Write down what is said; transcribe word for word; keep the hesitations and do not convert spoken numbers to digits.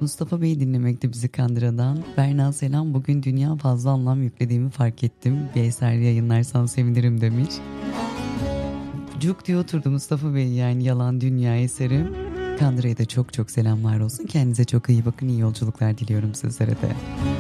Mustafa Bey'i dinlemekte bizi kandıradan. Berna selam, bugün dünya fazla anlam yüklediğimi fark ettim. Bir eser yayınlarsan sevinirim demiş. Cuk diye oturdu Mustafa Bey, yani yalan dünya eseri. Kandıra'ya da çok çok selamlar olsun. Kendinize çok iyi bakın, iyi yolculuklar diliyorum sizlere de.